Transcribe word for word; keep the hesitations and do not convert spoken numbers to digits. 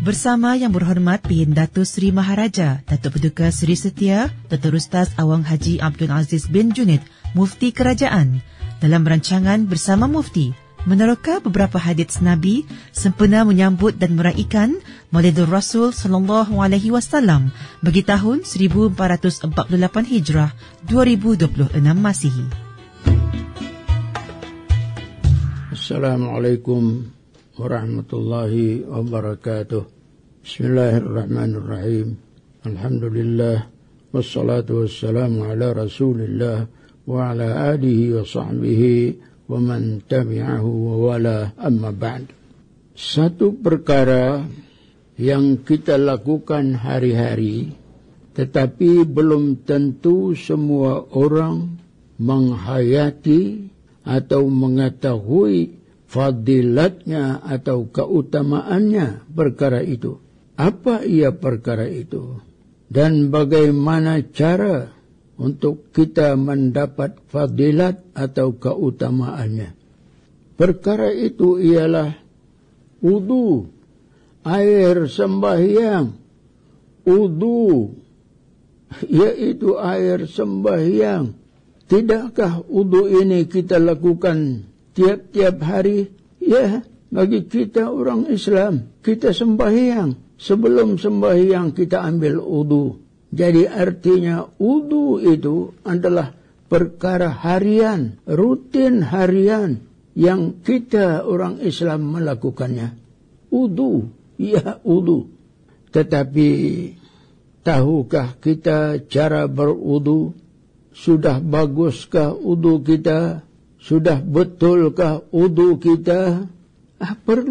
Bersama Yang Berhormat P.N Datuk Seri Maharaja Datuk Paduka Seri Setia Doktor Ustaz Awang Haji Abdul Aziz bin Junid, Mufti Kerajaan, dalam rancangan Bersama Mufti meneroka beberapa hadits Nabi sempena menyambut dan meraikan Maulidur Rasul sallallahu alaihi wasallam bagi tahun seribu empat ratus empat puluh lapan Hijrah dua ribu dua puluh enam Masihi. Assalamualaikum warahmatullahi wabarakatuh. Bismillahirrahmanirrahim. Alhamdulillah wassalatu wassalamu ala Rasulillah wa ala alihi wa sahbihi wa man tabi'ahu wa wala, amma ba'd. Satu perkara yang kita lakukan hari-hari tetapi belum tentu semua orang menghayati atau mengetahui fadilatnya atau keutamaannya perkara itu. Apa ia perkara itu? Dan bagaimana cara untuk kita mendapat fadilat atau keutamaannya? Perkara itu ialah wudu, air sembahyang. Wudu, yaitu air sembahyang. Tidakkah wudu ini kita lakukan tiap-tiap hari? Ya, bagi kita orang Islam, kita sembahyang. Sebelum sembahyang kita ambil wudu. Jadi artinya wudu itu adalah perkara harian, rutin harian yang kita orang Islam melakukannya. Wudu, ya wudu. Tetapi tahukah kita cara berwudu? Sudah baguskah wudu kita? Sudah betulkah wudu kita? Ah, perlu